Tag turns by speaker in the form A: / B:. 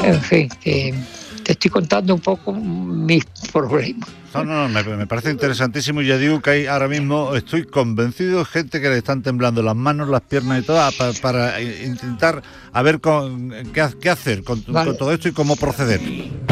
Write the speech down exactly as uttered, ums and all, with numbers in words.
A: En fin, que te estoy contando un poco mis problemas.
B: No, no, no, me, me parece interesantísimo. Ya digo que hay ahora mismo, estoy convencido de gente que le están temblando las manos, las piernas y todo para, para intentar a ver con, qué, qué hacer con,
A: Vale.
B: con todo esto y cómo proceder.